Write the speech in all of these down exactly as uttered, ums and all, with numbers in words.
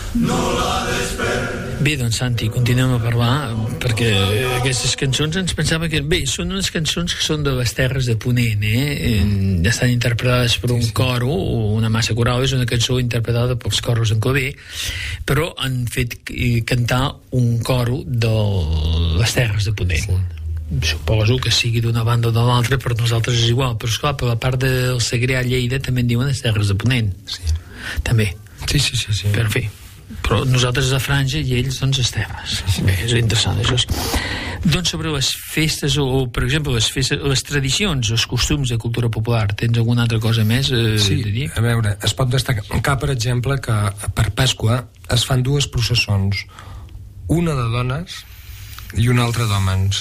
Bé, doncs Santi, continuem a parlar, perquè aquestes cançons ens pensava que... Bé, són unes cançons que són de les terres de Ponent, eh? Mm. Estan interpretades per un sí, sí. coro, una massa coral, és una cançó interpretada pels coros en claver, però han fet cantar un coro de les terres de Ponent. Sí. Suposo que sigui d'una banda o de l'altra, per nosaltres és igual, però esclar, per la part del Segrià Lleida també en diuen les terres de Ponent. Sí. També. Sí, sí, sí, sí. Per fi. Però nosaltres a Franja i ells doncs les terres. Sí, sí. Bé, és interessant això. Doncs sobre les festes o, o per exemple les festes, les tradicions, els costums de cultura popular, tens alguna altra cosa més eh, sí, de dir? A veure, es pot destacar per exemple que per Pasqua es fan dues processons, una de dones i una altra d'hòmens.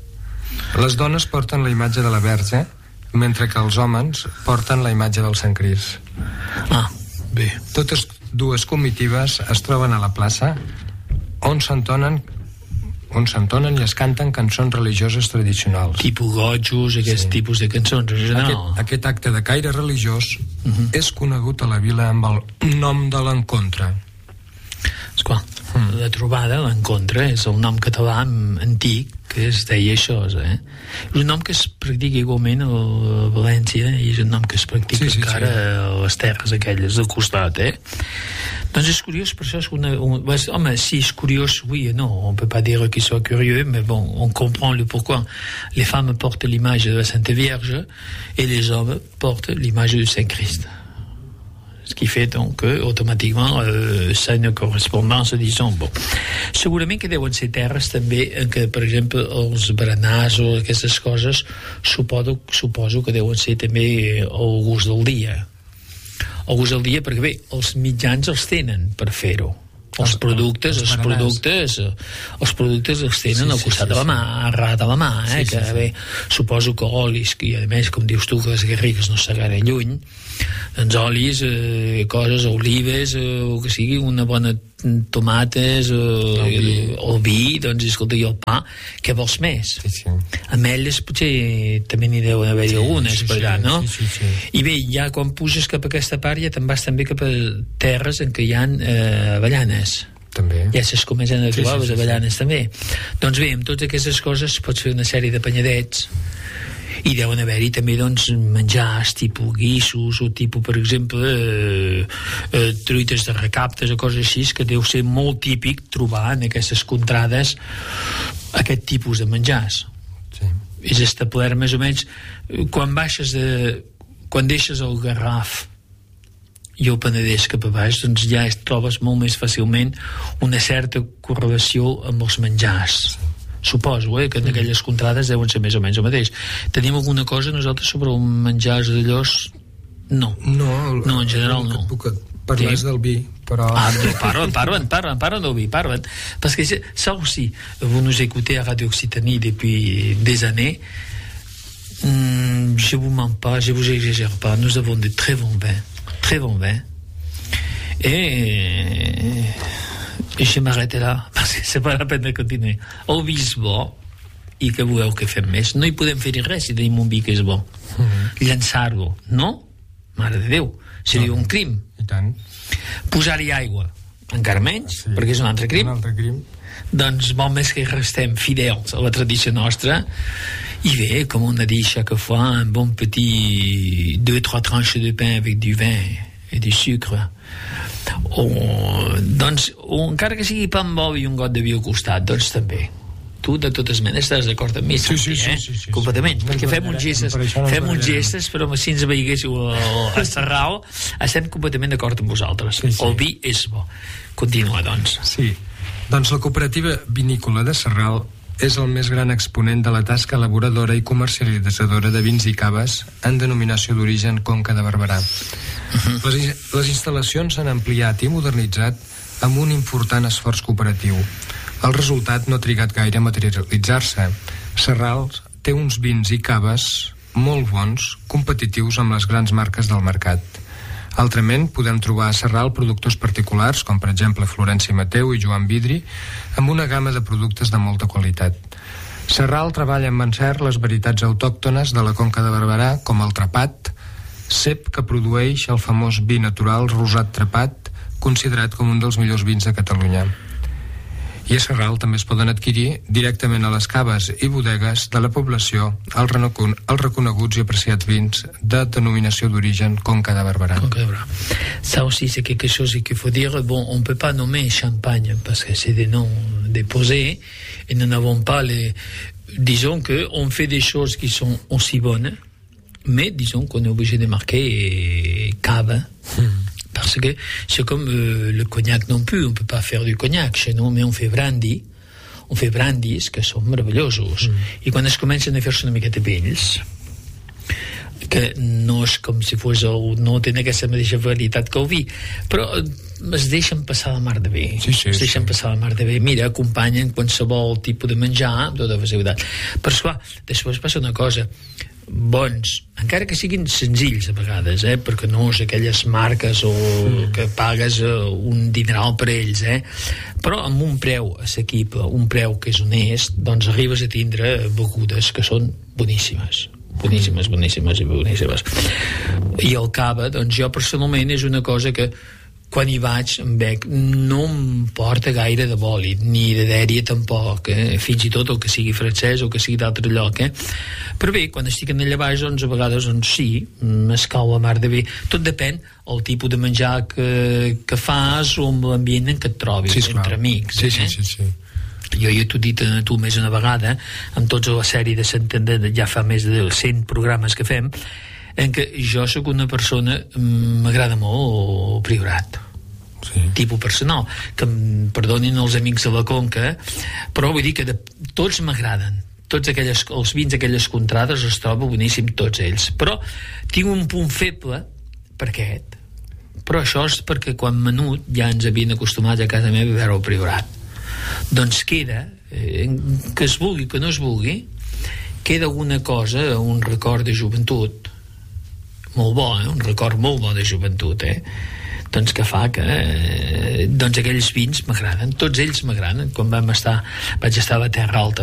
Les dones porten la imatge de la Verge, mentre que els homes porten la imatge del Sant Crist. Ah, bé. Totes dues comitives es troben a la plaça on s'entonen on s'entonen i es canten cançons religioses tradicionals. Tipus gojos, aquest sí. tipus de cançons. No? Aquest, aquest acte de caire religiós uh-huh. és conegut a la vila amb el nom de l'encontre. Esclar, mm. la trobada, l'encontre, és el nom català antic que es deia això, eh? És un nom que es practica igualment a València i és un nom que es practica sí, sí, encara sí. a les terres aquelles del costat, eh? Doncs és curiós, per això és una... Un, home, si és curiós, oui, non, on peut pas dire qu'il soit curieux, mais bon, on comprend le pourquoi. Les femmes portent l'image de la Sainte Vierge et les hommes portent l'image du Saint-Christ. Ce qui fait donc que, automàticament, euh, s'ha une correspondance, disons, bon. Segurament que deuen ser terres també en què, per exemple, els berenars o aquestes coses suposo, suposo que deuen ser també al gust del dia. Al gust del dia, perquè bé, els mitjans els tenen per fer-ho. Els productes, els, els productes, els productes els tenen sí, al costat sí, sí, de la mà, arrat a la mà, eh? Sí, que sí, bé, sí. Suposo que olis, que a més, com dius tu, que les Garrigues no està gaire lluny, doncs olis, eh, coses, olives, eh, o que sigui, una bona tomates, eh, el, vi. el vi, doncs, escolta, i el pa, què vols més? Sí, sí. Ametlles, potser també n'hi deuen haver-hi sí, algunes, sí, per allà, no? Sí, sí, sí. I bé, ja quan puges cap a aquesta part, ja te'n vas també cap a terres en què hi ha eh, avellanes. També. Ja s'es comencen a trobar sí, sí, les avellanes sí, sí. també. Doncs bé, amb totes aquestes coses pots fer una sèrie de penyadets i deuen haver-hi també doncs menjars tipus guissos o tipus per exemple eh, eh, truites de recaptes o coses així que deu ser molt típic trobar en aquestes contrades aquest tipus de menjars sí. És establert més o menys quan baixes de quan deixes el Garraf i el Penedès cap a baix doncs ja es trobes molt més fàcilment una certa correlació amb els menjars sí. Suposo, eh, que en aquelles contrades deuen ser més o menys el mateix. Tenim alguna cosa nosaltres sobre el menjars d'allòs? No. No, no, en general no. Puc parlar sí. del vi, però... Ah, parlen, parlen, parlen, parlen del vi, parlen. Parce que ça aussi, vous nous écoutez à Radio Occitanie depuis des années, hum, je vous mens pas, je vous exagère pas, nous avons de très bons vins, très bons vins. Et... i je m'arrête là perquè se val la pena continuar. El vi és bo i que voleu que fem més? No hi podem fer res si tenim un vi que és bo. Mm-hmm. Llançar-lo, no? Mare de Déu, seria no. un crim. I tant. Posar-hi aigua, encara menys, sí. perquè és un altre crim. Un altre crim. Doncs molt més que restem fidels a la tradició nostra i bé, com on a dit chaque fois, un bon petit deux, trois tranches de pain avec du vin et du sucre. O, doncs, o encara que sigui pa amb oli i un got de vi al costat, doncs també. Tu, de totes maneres, estàs d'acord amb mi, sí, Santi, sí, sí, eh? Sí, sí, sí, completament, sí. perquè fem uns gestes, no fem uns gestes, però si ens veiguéssiu a Sarral, estem completament d'acord amb vosaltres. Sí, sí. El vi és bo. Continua, doncs. Sí, doncs la cooperativa vinícola de Sarral és el més gran exponent de la tasca elaboradora i comercialitzadora de vins i caves en denominació d'origen Conca de Barberà. Uh-huh. Les, les instal·lacions s'han ampliat i modernitzat amb un important esforç cooperatiu. El resultat no ha trigat gaire a materialitzar-se. Sarral té uns vins i caves molt bons, competitius amb les grans marques del mercat. Altrament, podem trobar a Sarral productors particulars, com per exemple Florenci Mateu i Joan Vidri, amb una gamma de productes de molta qualitat. Sarral treballa amb encert les varietats autòctones de la Conca de Barberà, com el Trepat, cep que produeix el famós vi natural rosat Trepat, considerat com un dels millors vins de Catalunya. I a Sarral també es poden adquirir directament a les caves i bodegues de la població els reconeguts i apreciats vins de denominació d'origen Conca de Barberà. Conca de Barberà. Ça aussi c'est quelque chose qu'il faut dire. Bon, on peut pas nommer Champagne parce que c'est des noms déposés et nous n'avons pas les... Disons qu'on fait des choses qui sont aussi bonnes, mais disons qu'on est obligé de marquer cave. Hmm. Parce que c'est comme euh, le cognac non plus, on peut pas faire du cognac chez nous, mais on fait brandy, on fait brandis que són meravellosos, mm. i quan es comencen a fer-se una miqueta vells, que no és com si fos el, no tenen aquesta mateixa varietat que el vi, però es deixen passar la mar de bé, sí, sí, es deixen sí. passar la mar de bé, mira, acompanyen qualsevol tipus de menjar amb tota facilitat. Però esclar, després passa una cosa, bons, encara que siguin senzills a vegades, eh? Perquè no és aquelles marques o mm. que pagues un dineral per ells, eh? Però amb un preu assequible, un preu que és honest, doncs arribes a tindre begudes que són boníssimes boníssimes, boníssimes i boníssimes. I el cava, doncs jo personalment és una cosa que quan hi vaig em bec no em porta gaire de bòlit ni de dèria tampoc, eh? Fins i tot el que sigui francès o que sigui d'altre lloc, eh? Però bé, quan estic allà baix doncs a vegades doncs sí, m'escau la mar de bé, tot depèn el tipus de menjar que, que fas o amb l'ambient en què et trobis, sí, entre amics, sí, eh? sí, sí, sí. Jo ja t'ho he dit a tu més una vegada amb tota la sèrie de Santander, ja fa més de cent programes que fem, en què jo sóc una persona, m'agrada molt el Priorat, sí. Tipus personal, que em perdonin els amics de la Conca, però vull dir que de, tots m'agraden, tots aquelles, els vins d'aquelles contrades els trobo boníssim tots ells, però tinc un punt feble per aquest, però això és perquè quan menut ja ens havien acostumat a casa meva a veure el Priorat, doncs queda, eh, que es vulgui que no es vulgui, queda alguna cosa, un record de joventut molt bo, eh? Un record molt bo de joventut, eh? Doncs que fa que eh, doncs aquells vins m'agraden, tots ells m'agraden. Quan vam estar, vaig estar a la Terra Alta